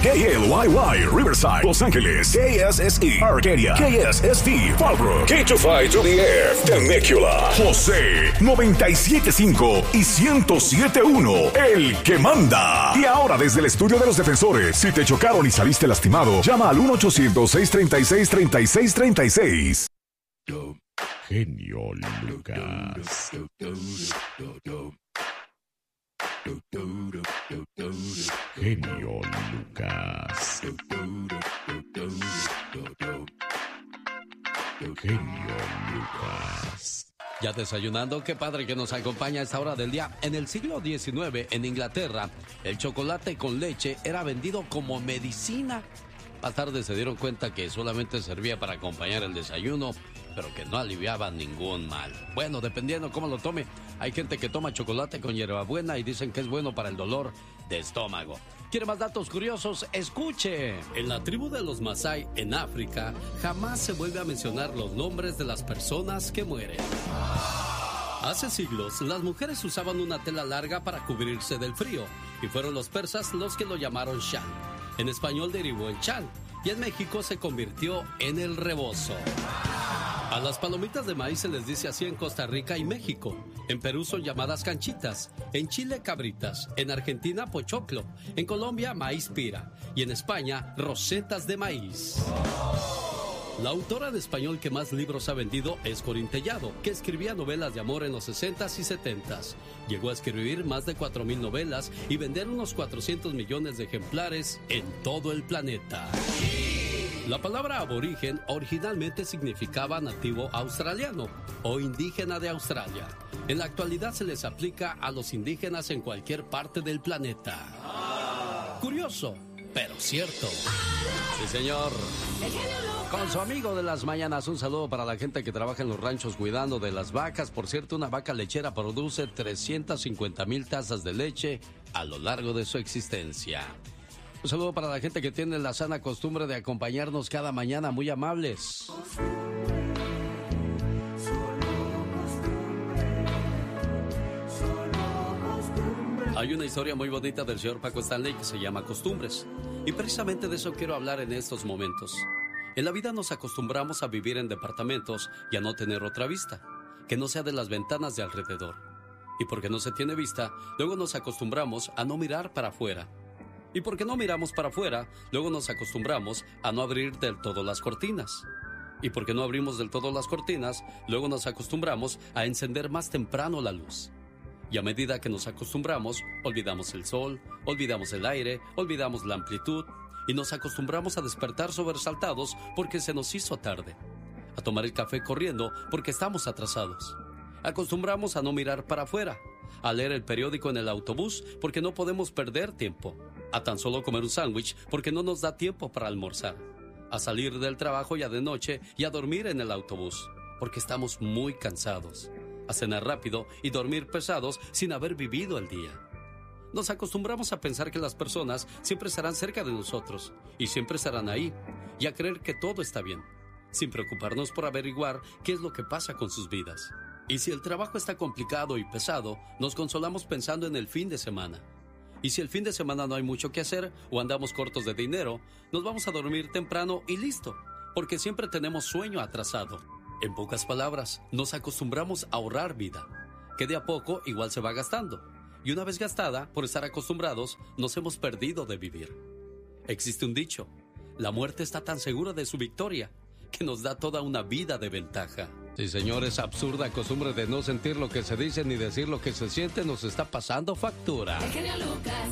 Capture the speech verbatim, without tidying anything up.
K L Y Y, Riverside, Los Ángeles, K S S E, Arcadia, K S S T, Fallbrook, K two five to the F, Temecula, José, noventa y siete punto cinco y ciento siete punto uno, el que manda. Y ahora desde el estudio de los defensores, si te chocaron y saliste lastimado, llama al uno ochocientos, seiscientos treinta y seis, treinta y seis treinta y seis. Genio Lucas. Genio Lucas. Genio Lucas. Ya desayunando, qué padre que nos acompaña a esta hora del día. En el siglo diecinueve, en Inglaterra, el chocolate con leche era vendido como medicina. Más tarde se dieron cuenta que solamente servía para acompañar el desayuno, pero que no aliviaba ningún mal. Bueno, dependiendo cómo lo tome. Hay gente que toma chocolate con hierbabuena y dicen que es bueno para el dolor de estómago. ¿Quiere más datos curiosos? Escuche. En la tribu de los Masái, en África, jamás se vuelve a mencionar los nombres de las personas que mueren. Hace siglos, las mujeres usaban una tela larga para cubrirse del frío, y fueron los persas los que lo llamaron shal. En español derivó en chal, y en México se convirtió en el rebozo. A las palomitas de maíz se les dice así en Costa Rica y México. En Perú son llamadas canchitas, en Chile cabritas, en Argentina pochoclo, en Colombia maíz pira y en España rosetas de maíz. La autora en español que más libros ha vendido es Corín Tellado, que escribía novelas de amor en los sesentas y setentas. Llegó a escribir más de cuatro mil novelas y vender unos cuatrocientos millones de ejemplares en todo el planeta. La palabra aborigen originalmente significaba nativo australiano o indígena de Australia. En la actualidad se les aplica a los indígenas en cualquier parte del planeta. Curioso, pero cierto. Sí, señor. Con su amigo de las mañanas, un saludo para la gente que trabaja en los ranchos cuidando de las vacas. Por cierto, una vaca lechera produce trescientas cincuenta mil tazas de leche a lo largo de su existencia. Un saludo para la gente que tiene la sana costumbre de acompañarnos cada mañana, muy amables. Hay una historia muy bonita del señor Paco Stanley que se llama Costumbres. Y precisamente de eso quiero hablar en estos momentos. En la vida nos acostumbramos a vivir en departamentos y a no tener otra vista, que no sea de las ventanas de alrededor. Y porque no se tiene vista, luego nos acostumbramos a no mirar para afuera. Y porque no miramos para afuera, luego nos acostumbramos a no abrir del todo las cortinas. Y porque no abrimos del todo las cortinas, luego nos acostumbramos a encender más temprano la luz. Y a medida que nos acostumbramos, olvidamos el sol, olvidamos el aire, olvidamos la amplitud, y nos acostumbramos a despertar sobresaltados porque se nos hizo tarde. A tomar el café corriendo porque estamos atrasados. Acostumbramos a no mirar para afuera, a leer el periódico en el autobús porque no podemos perder tiempo, a tan solo comer un sándwich porque no nos da tiempo para almorzar, a salir del trabajo ya de noche y a dormir en el autobús porque estamos muy cansados, a cenar rápido y dormir pesados sin haber vivido el día. Nos acostumbramos a pensar que las personas siempre estarán cerca de nosotros y siempre estarán ahí, y a creer que todo está bien, sin preocuparnos por averiguar qué es lo que pasa con sus vidas. Y si el trabajo está complicado y pesado, nos consolamos pensando en el fin de semana. Y si el fin de semana no hay mucho que hacer o andamos cortos de dinero, nos vamos a dormir temprano y listo, porque siempre tenemos sueño atrasado. En pocas palabras, nos acostumbramos a ahorrar vida, que de a poco igual se va gastando. Y una vez gastada, por estar acostumbrados, nos hemos perdido de vivir. Existe un dicho: la muerte está tan segura de su victoria que nos da toda una vida de ventaja. Sí, señor, esa absurda costumbre de no sentir lo que se dice ni decir lo que se siente nos está pasando factura. El genio Lucas.